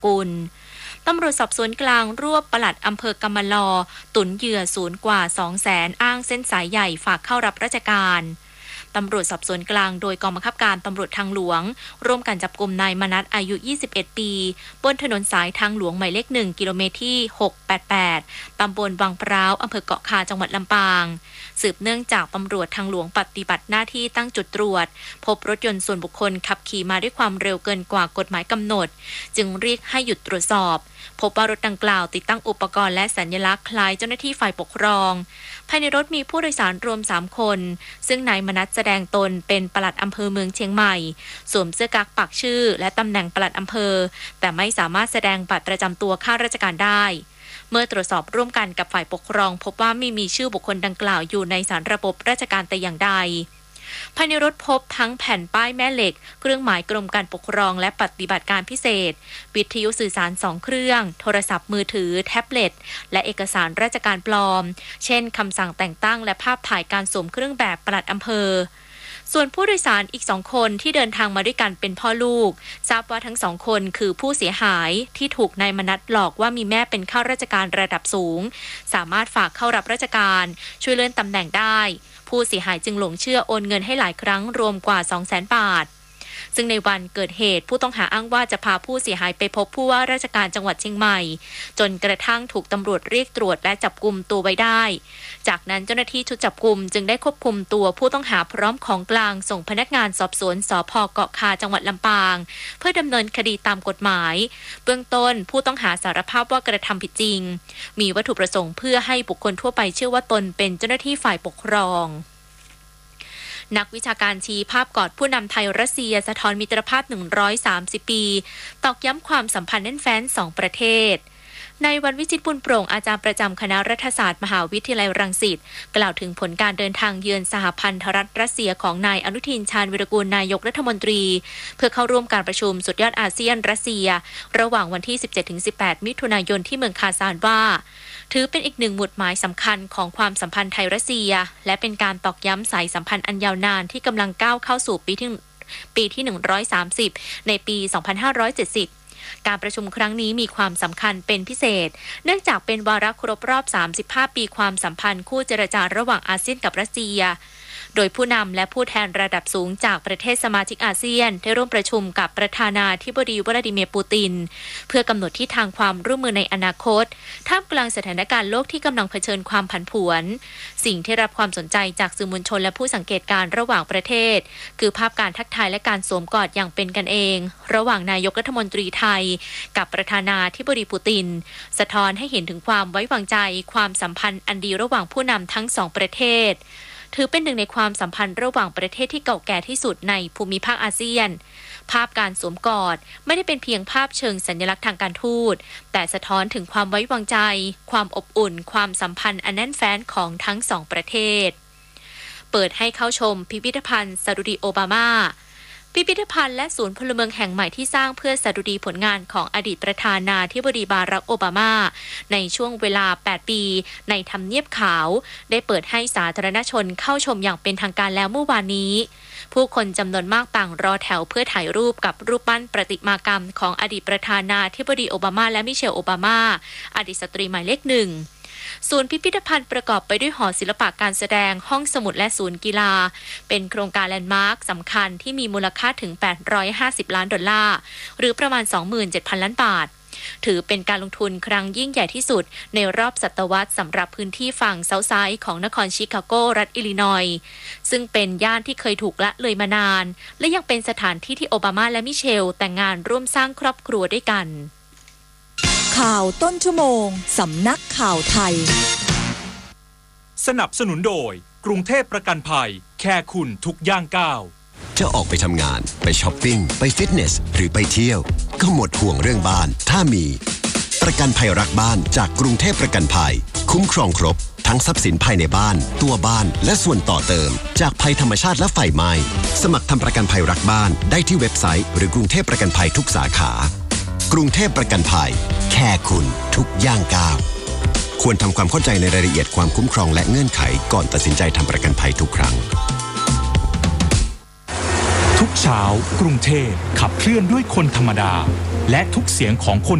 กุลตำรวจสอบสวนกลางรวบปลัดอำเภอกำมะลอตุนเหยื่อสูญกว่า 200,000 อ้างเส้นสายใหญ่ฝากเข้ารับราชการตำรวจสอบสวนกลางโดยกองบังคับการตำรวจทางหลวงร่วมกันจับกุมนายมนัสอายุ21ปีบนถนนสายทางหลวงหมายเลข1กิโลเมตรที่688ตำบลวังพร้าวอำเภอเกาะคาจังหวัดลำปางสืบเนื่องจากตำรวจทางหลวงปฏิบัติหน้าที่ตั้งจุดตรวจพบรถยนต์ส่วนบุคคลขับขี่มาด้วยความเร็วเกินกว่ากฎหมายกำหนดจึงเรียกให้หยุดตรวจสอบพบว่ารถดังกล่าวติดตั้งอุปกรณ์และสัญลักษณ์คล้ายเจ้าหน้าที่ฝ่ายปกครองภายในรถมีผู้โดยสารรวม3คนซึ่งนายมนัสแสดงตนเป็นปลัดอำเภอเมืองเชียงใหม่สวมเสื้อกั๊กปักชื่อและตำแหน่งปลัดอำเภอแต่ไม่สามารถแสดงบัตรประจำตัวข้าราชการได้เมื่อตรวจสอบร่วมกันกับฝ่ายปกครองพบว่าไม่มีชื่อบุคคลดังกล่าวอยู่ในสารระบบราชการแต่อย่างใดภายในรถพบทั้งแผ่นป้ายแม่เหล็กเครื่องหมายกรมการปกครองและปฏิบัติการพิเศษวิทยุสื่อสาร2เครื่องโทรศัพท์มือถือแท็บเล็ตและเอกสารราชการปลอมเช่นคำสั่งแต่งตั้งและภาพถ่ายการสวมเครื่องแบบปลัดอำเภอส่วนผู้โดยสารอีก2คนที่เดินทางมาด้วยกันเป็นพ่อลูกทราบว่าทั้ง2คนคือผู้เสียหายที่ถูกนายมนัสหลอกว่ามีแม่เป็นข้าราชการระดับสูงสามารถฝากเข้ารับราชการช่วยเลื่อนตำแหน่งได้ผู้เสียหายจึงหลงเชื่อโอนเงินให้หลายครั้งรวมกว่า 200,000 บาทซึ่งในวันเกิดเหตุผู้ต้องหาอ้างว่าจะพาผู้เสียหายไปพบผู้ว่าราชการจังหวัดเชียงใหม่จนกระทั่งถูกตำรวจเรียกตรวจและจับกุมตัวไว้ได้จากนั้นเจ้าหน้าที่ชุดจับกุมจึงได้ควบคุมตัวผู้ต้องหาพร้อมของกลางส่งพนักงานสอบสวนสภ.เกาะคาจังหวัดลำปางเพื่อดำเนินคดีตามกฎหมายเบื้องต้นผู้ต้องหาสารภาพว่ากระทำผิดจริงมีวัตถุประสงค์เพื่อให้บุคคลทั่วไปเชื่อว่าตนเป็นเจ้าหน้าที่ฝ่ายปกครองนักวิชาการชี้ภาพกอดผู้นำไทยรัสเซียสะท้อนมิตรภาพ130 ปีตอกย้ำความสัมพันธ์แน่นแฟ้น2ประเทศในวันวิจิตรบุญโปร่งอาจารย์ประจำคณะรัฐศาสตร์มหาวิทยาลัยรังสิตกล่าวถึงผลการเดินทางเยือนสหพันธรัฐรัสเซียของนายอนุทินชาญวิรากูลนายกรัฐมนตรีเพื่อเข้าร่วมการประชุมสุดยอดอาเซียนรัสเซียระหว่างวันที่ 17-18 มิถุนายนที่เมืองคาซานว่าถือเป็นอีกหนึ่งหมุดหมายสำคัญของความสัมพันธ์ไทยรัสเซียและเป็นการตอกย้ำสายสัมพันธ์อันยาวนานที่กำลังก้าวเข้าสู่ปีที่130ในปี 2570การประชุมครั้งนี้มีความสำคัญเป็นพิเศษเนื่องจากเป็นวาระครบรอบ35 ปีความสัมพันธ์คู่เจรจาระหว่างอาเซียนกับรัสเซียโดยผู้นำและผู้แทนระดับสูงจากประเทศสมาชิกอาเซียนได้ร่วมประชุมกับประธานาธิบดีวลาดิเมียร์ปูตินเพื่อกำหนดทิศทางความร่วมมือในอนาคตท่ามกลางสถานการณ์โลกที่กำลังเผชิญความผันผวนสิ่งที่รับความสนใจจากสื่อมวลชนและผู้สังเกตการณ์ระหว่างประเทศคือภาพการทักทายและการสวมกอดอย่างเป็นกันเองระหว่างนายกรัฐมนตรีไทยกับประธานาธิบดีปูตินสะท้อนให้เห็นถึงความไว้วางใจความสัมพันธ์อันดีระหว่างผู้นำทั้ง2ประเทศถือเป็นหนึ่งในความสัมพันธ์ระหว่างประเทศที่เก่าแก่ที่สุดในภูมิภาคอาเซียนภาพการสวมกอดไม่ได้เป็นเพียงภาพเชิงสัญลักษณ์ทางการทูตแต่สะท้อนถึงความไว้วางใจความอบอุ่นความสัมพันธ์อันแน่นแฟ้นของทั้ง2ประเทศเปิดให้เข้าชมพิพิธภัณฑ์สดุดีโอบามาพิพิธภัณฑ์และศูนย์พลเมืองแห่งใหม่ที่สร้างเพื่อสดุดีผลงานของอดีตประธานาธิบดีบารักโอบามาในช่วงเวลา8ปีในทำเนียบขาวได้เปิดให้สาธารณชนเข้าชมอย่างเป็นทางการแล้วเมื่อวานนี้ผู้คนจำนวนมากต่างรอแถวเพื่อถ่ายรูปกับรูปปั้นประติมากรรมของอดีตประธานาธิบดีโอบามาและมิเชลโอบามาอดีตสตรีหมายเลข1ศูนย์พิพิธภัณฑ์ประกอบไปด้วยหอศิลปะการแสดงห้องสมุดและศูนย์กีฬาเป็นโครงการแลนด์มาร์คสำคัญที่มีมูลค่าถึง$850 ล้านหรือประมาณ 27,000 ล้านบาทถือเป็นการลงทุนครั้งยิ่งใหญ่ที่สุดในรอบศตวรรษสำหรับพื้นที่ฝั่งเซาท์ไซด์ของนครชิคาโกรัฐอิลลินอยส์ซึ่งเป็นย่านที่เคยถูกละเลยมานานและยังเป็นสถานที่ที่โอบามาและมิเชลแต่งงานร่วมสร้างครอบครัวด้วยกันข่าวต้นชั่วโมงสำนักข่าวไทยสนับสนุนโดยกรุงเทพประกันภัยแค่คุณทุกย่างก้าวจะออกไปทำงานไปช้อปปิ้งไปฟิตเนสหรือไปเที่ยวก็หมดห่วงเรื่องบ้านถ้ามีประกันภัยรักบ้านจากกรุงเทพประกันภัยคุ้มครองครบทั้งทรัพย์สินภายในบ้านตัวบ้านและส่วนต่อเติมจากภัยธรรมชาติและไฟไหม้สมัครทำประกันภัยรักบ้านได้ที่เว็บไซต์หรือกรุงเทพประกันภัยทุกสาขากรุงเทพประกันภัยแค่คุณทุกย่างก้าวควรทำความเข้าใจในรายละเอียดความคุ้มครองและเงื่อนไขก่อนตัดสินใจทำประกันภัยทุกครั้งทุกเช้ากรุงเทพขับเคลื่อนด้วยคนธรรมดาและทุกเสียงของคน